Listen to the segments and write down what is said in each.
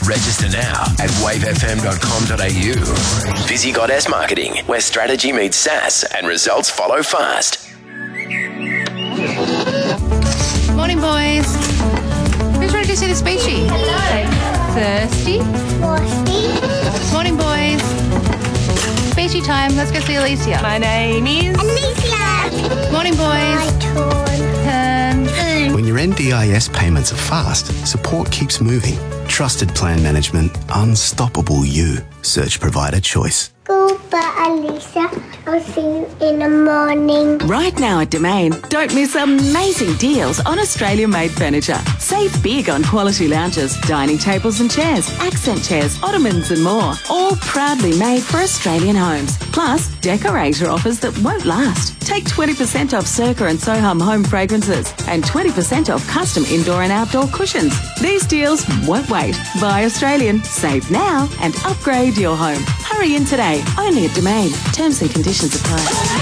Register now at wavefm.com.au. Vizzy Goddess Marketing, where strategy meets sass and results follow fast. Morning, boys. Who's ready to see the speechy? Hello. Thirsty? Morning, boys. Speechy time. Let's go see Alicia. My name is Alicia. Morning, boys. Turn. When your NDIS payments are fast, support keeps moving. Trusted plan management, unstoppable you. Search provider choice. Goodbye, Alicia. I'll see you in the morning. Right now at Domain, don't miss amazing deals on Australia-made furniture. Save big on quality lounges, dining tables and chairs, accent chairs, ottomans and more. All proudly made for Australian homes. Plus, decorator offers that won't last. Take 20% off Circa and Soham home fragrances and 20% off custom indoor and outdoor cushions. These deals won't wait. Buy Australian, save now and upgrade your home. Hurry in today, only at Domain. Terms and conditions apply.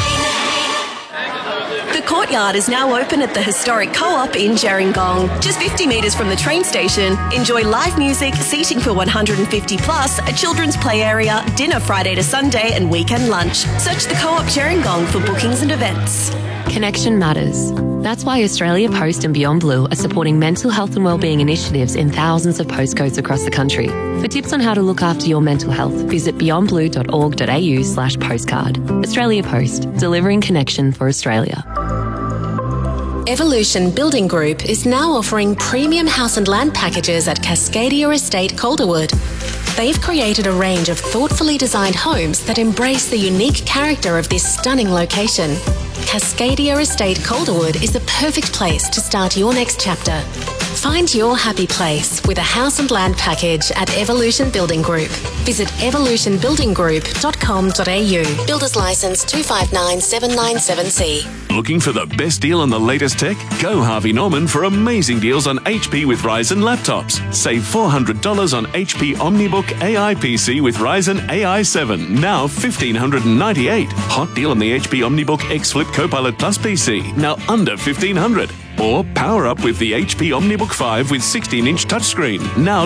The Courtyard is now open at the historic Co-op in Gerringong. Just 50 metres from the train station. Enjoy live music, seating for 150 plus, a children's play area, dinner Friday to Sunday and weekend lunch. Search the Co-op Gerringong for bookings and events. Connection matters. That's why Australia Post and Beyond Blue are supporting mental health and wellbeing initiatives in thousands of postcodes across the country. For tips on how to look after your mental health, visit beyondblue.org.au/postcard. Australia Post, delivering connection for Australia. Evolution Building Group is now offering premium house and land packages at Cascadia Estate, Calderwood. They've created a range of thoughtfully designed homes that embrace the unique character of this stunning location. Cascadia Estate, Calderwood is the perfect place to start your next chapter. Find your happy place with a house and land package at Evolution Building Group. Visit evolutionbuildinggroup.com.au. Builders Licence 259797C. Looking for the best deal on the latest tech? Go Harvey Norman for amazing deals on HP with Ryzen laptops. Save $400 on HP OmniBook AI PC with Ryzen AI 7, now $1,598. Hot deal on the HP OmniBook X Flip Copilot Plus PC, now under $1,500. Or power up with the HP OmniBook 5 with 16-inch touchscreen, now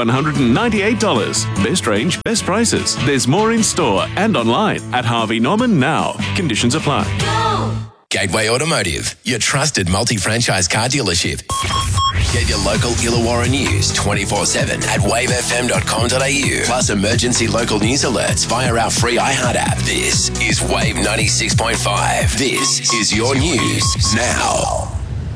$2,198. Best range, best prices. There's more in store and online at Harvey Norman now. Conditions apply. Gateway Automotive, your trusted multi-franchise car dealership. Get your local Illawarra news 24/7 at wavefm.com.au. Plus emergency local news alerts via our free iHeart app. This is Wave 96.5. This is your news now.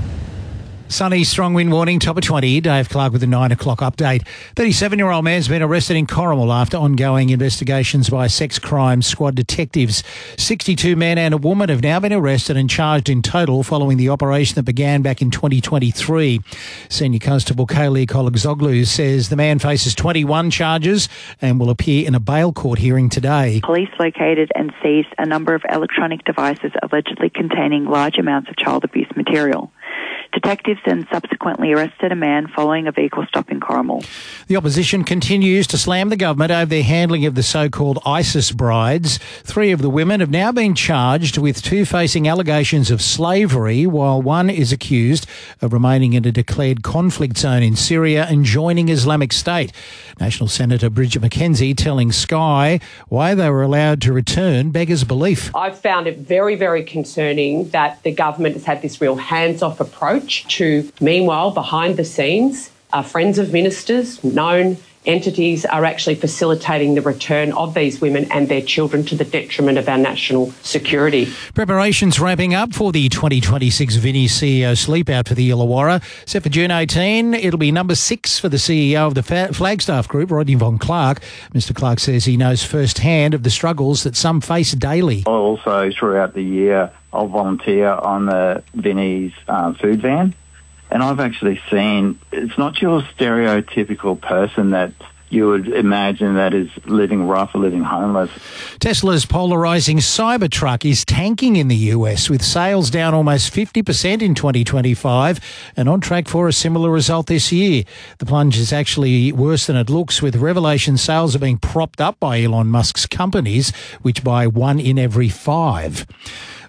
Sunny, strong wind warning, top of 20. Dave Clark with the 9 o'clock update. 37-year-old man's been arrested in Corrimal after ongoing investigations by sex crime squad detectives. 62 men and a woman have now been arrested and charged in total following the operation that began back in 2023. Senior Constable Kaylee Kolagzoglu says the man faces 21 charges and will appear in a bail court hearing today. Police located and seized a number of electronic devices allegedly containing large amounts of child abuse material. Detectives then subsequently arrested a man following a vehicle stop in Corrimal. The opposition continues to slam the government over their handling of the so-called ISIS brides. 3 of the women have now been charged, with 2 facing allegations of slavery, while 1 is accused of remaining in a declared conflict zone in Syria and joining Islamic State. National Senator Bridget McKenzie telling Sky why they were allowed to return beggars belief. I've found it very, very concerning that the government has had this real hands-off approach to, meanwhile, behind the scenes, friends of ministers, known entities are actually facilitating the return of these women and their children to the detriment of our national security. Preparations ramping up for the 2026 Vinnie CEO Sleepout for the Illawarra. Set for June 18, it'll be number 6 for the CEO of the Flagstaff Group, Rodney Von Clark. Mr Clark says he knows firsthand of the struggles that some face daily. Also, throughout the year, I'll volunteer on the Vinnie's food van. And I've actually seen, it's not your stereotypical person that you would imagine that is living rough or living homeless. Tesla's polarising Cybertruck is tanking in the US, with sales down almost 50% in 2025 and on track for a similar result this year. The plunge is actually worse than it looks, with Revelation sales are being propped up by Elon Musk's companies, which buy 1 in every 5.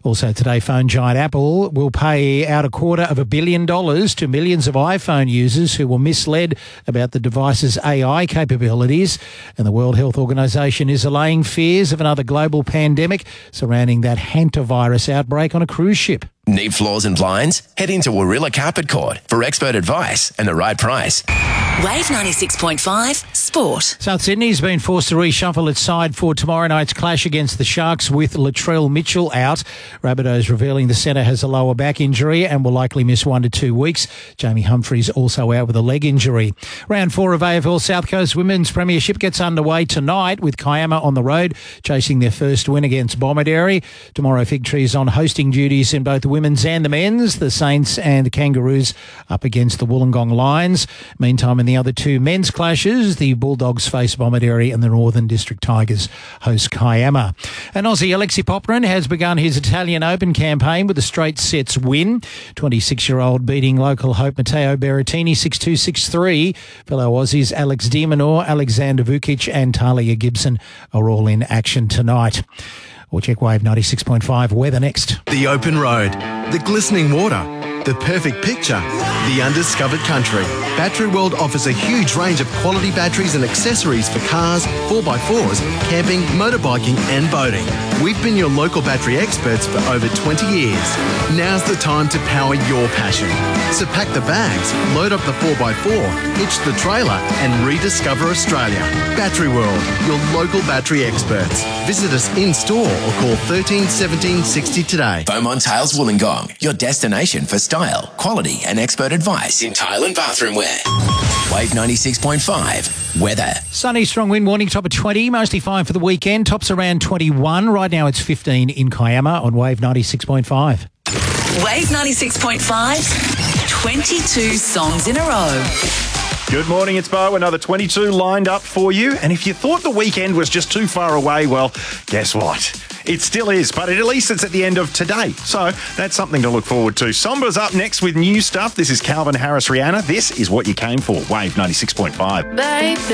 Also today, phone giant Apple will pay out $250 million to millions of iPhone users who were misled about the device's AI capabilities. And the World Health Organization is allaying fears of another global pandemic surrounding that hantavirus outbreak on a cruise ship. Need floors and blinds? Head into Warilla Carpet Court for expert advice and the right price. Wave 96.5 Sport. South Sydney's been forced to reshuffle its side for tomorrow night's clash against the Sharks with Latrell Mitchell out. Rabbitohs revealing the centre has a lower back injury and will likely miss 1 to 2 weeks. Jamie Humphries also out with a leg injury. Round 4 of AFL South Coast Women's Premiership gets underway tonight with Kiama on the road, chasing their first win against Bomaderry. Tomorrow, Fig Tree's on hosting duties in both the women's and the men's. The Saints and the Kangaroos up against the Wollongong Lions. Meantime, in the other two men's clashes, the Bulldogs face Bomaderry and the Northern District Tigers host Kiama. And Aussie Alexi Popyrin has begun his Italian Open campaign with a straight sets win. 26-year-old beating local hope Matteo Berrettini 6-2, 6-3. Fellow Aussies Alex de Minaur, Alexander Vukic and Talia Gibson are all in action tonight. We'll check Wave 96.5 weather next. The open road, the glistening water, the perfect picture, the undiscovered country. Battery World offers a huge range of quality batteries and accessories for cars, 4x4s, camping, motorbiking and boating. We've been your local battery experts for over 20 years. Now's the time to power your passion. So pack the bags, load up the 4x4, hitch the trailer and rediscover Australia. Battery World, your local battery experts. Visit us in-store or call 13 17 60 today. Beaumont Tiles Wollongong, your destination for style, quality and expert advice in tile and bathroom wear. Wave 96.5 weather. Sunny, strong wind warning, top of 20, mostly fine for the weekend. Tops around 21. Right now it's 15 in Kiama on Wave 96.5. Wave 96.5, 22 songs in a row. Good morning, it's Bo. Another 22 lined up for you. And if you thought the weekend was just too far away, well, guess what? It still is, but at least it's at the end of today. So that's something to look forward to. Sombra's up next with new stuff. This is Calvin Harris, Rihanna. This is what you came for. Wave 96.5. Baby.